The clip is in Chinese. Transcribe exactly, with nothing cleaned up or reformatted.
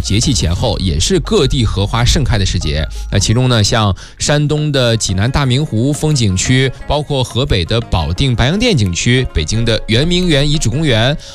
节气前后，也是各地荷花盛开的时节。那其中呢，像山东的济南大明湖风景区，包括河北的保定白洋淀景区，北京的圆明园遗址公园，